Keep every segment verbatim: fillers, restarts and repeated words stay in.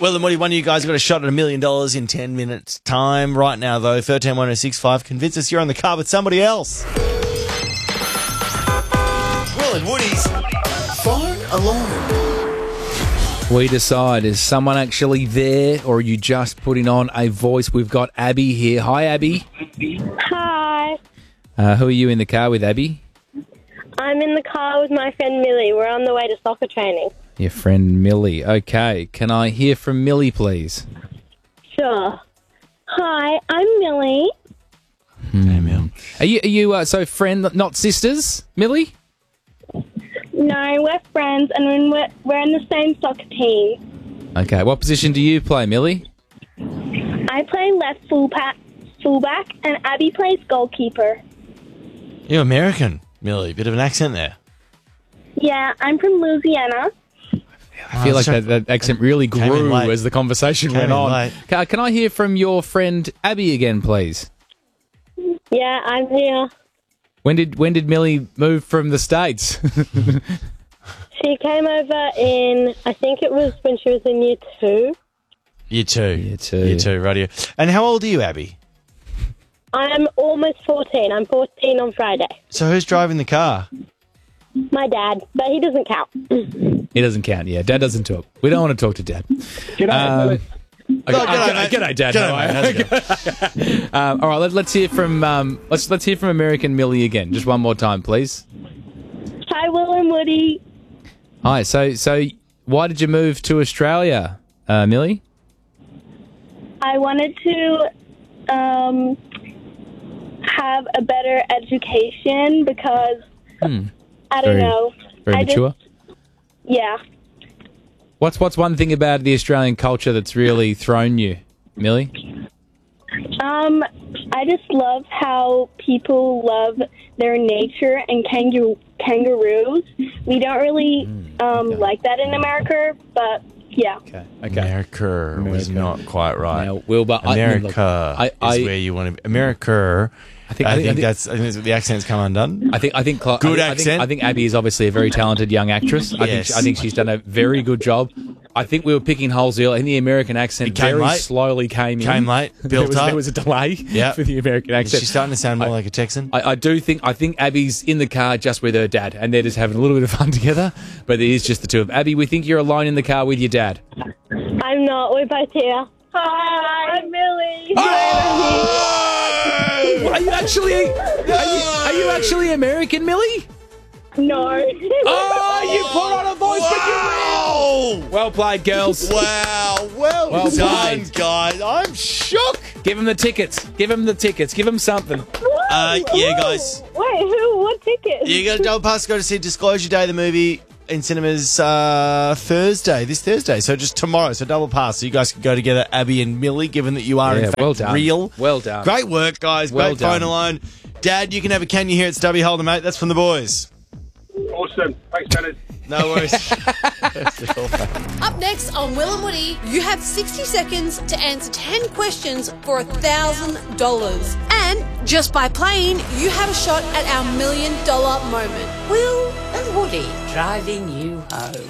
Well, and what do one of you guys have got a shot at a million dollars in ten minutes time? Right now, though, thirteen one oh six five. Convince us you're on the car with somebody else. Will and Woody's Phone Alarm. We decide, is someone actually there or are you just putting on a voice? We've got Abby here. Hi, Abby. Hi. Uh, who are you in the car with, Abby? I'm in the car with my friend Millie. We're on the way to soccer training. Your friend Millie. Okay. Can I hear from Millie, please? Sure. Hi, I'm Millie. Hey, Mill. Are you, are you uh, so friend, not sisters, Millie? No, we're friends and we're, we're in the same soccer team. Okay. What position do you play, Millie? I play left fullback, fullback and Abby plays goalkeeper. You're American, Millie. Bit of an accent there. Yeah, I'm from Louisiana. I feel Oh, like sorry. that, that accent really Came in grew late. as the conversation Came went in on. late. Can, can I hear from your friend Abby again, please? Yeah, I'm here. When did when did Millie move from the States? She came over in, I think it was when she was in year two. You too. You too. You too, radio. And how old are you, Abby? I'm almost fourteen. I'm fourteen on Friday. So who's driving the car? My dad, but he doesn't count. He doesn't count, yeah. Dad doesn't talk. We don't want to talk to Dad. G'day, Um, Millie. Okay, Oh, g'day, g'day, mate. g'day, Dad. G'day, How are mate. you? How's it going? Um, all right, let, let's hear from um, let's let's hear from American Millie again, just one more time, please. Hi, Will and Woody. Hi. So so why did you move to Australia, uh, Millie? I wanted to um, have a better education because Hmm. I don't Very- know. Very I mature. Just, yeah. What's what's one thing about the Australian culture that's really thrown you, Millie? Um, I just love how people love their nature and kangaroo kangaroos. We don't really um, like that in America, but yeah. Okay. America, was America. not quite right. Now, Wilbur, I- America look, I- I- is where you want to be. America. I think- I I think, think- I think- that's. I think the accent's come undone. I think I think Cla- Good I think, I think, accent. I think Abby is obviously a very talented young actress. I think Yes. I think she's done a very good job. I think we were picking holes earlier, and the American accent It came very late. slowly came in. Came late, there, built was, up. there was a delay Yep. for the American accent. She's starting to sound more I- like a Texan. I, I do think I think Abby's in the car just with her dad, and they're just having a little bit of fun together. But it is just the two of them. Abby, we think you're alone in the car with your dad. I'm not. We're both here. Hi, I'm Millie. Are you actually? Are you, are you actually American, Millie? No. Oh, you put on a voice, Wow! but you win. Well played, girls. Wow! Well, Well done, played. guys. I'm shook. Give them the tickets. Give them the tickets. Give them something. Uh, yeah, guys. Wait, who? What tickets? You got a double pass to go to see Disclosure Day, the movie in cinemas uh, Thursday, this Thursday. So just tomorrow. So double pass. So you guys can go together, Abby and Millie, given that you are Yeah, in fact well done. real. Well done. Great work, guys. Well Great phone done. alone. Dad, you can have a can you here at Stubby Holder, mate. That's from the boys. Awesome. Thanks, fellas. No worries. Up next on Will and Woody, you have sixty seconds to answer ten questions for one thousand dollars. And just by playing, you have a shot at our million dollar moment. Will and Woody driving you home.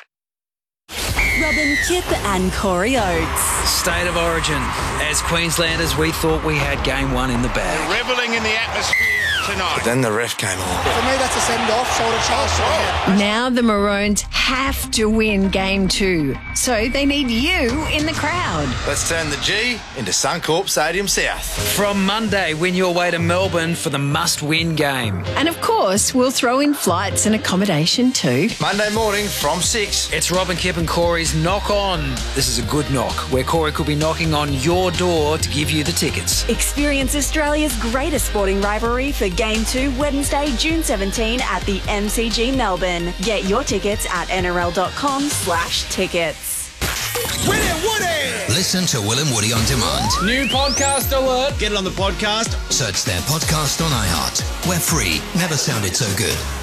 Robin Kip and Corey Oates. State of origin. As Queenslanders, we thought we had game one in the bag. Revelling in the atmosphere tonight. Then the ref came on. For me, that's a send-off. Shoulder charge. Now the Maroons have to win game two, so they need you in the crowd. Let's turn the G into Suncorp Stadium South. From Monday, win your way to Melbourne for the must-win game. And of course, we'll throw in flights and accommodation too. Monday morning from six. It's Robin Kip and Corey's Knock On. This is a good knock, where Corey could be knocking on your door to give you the tickets. Experience Australia's greatest sporting rivalry for Game two, Wednesday, June seventeenth at the M C G Melbourne. Get your tickets at N R L dot com slash tickets. Will and Woody! Listen to Will and Woody on demand. New podcast alert. Get it on the podcast. Search their podcast on iHeart. We're free. Never sounded so good.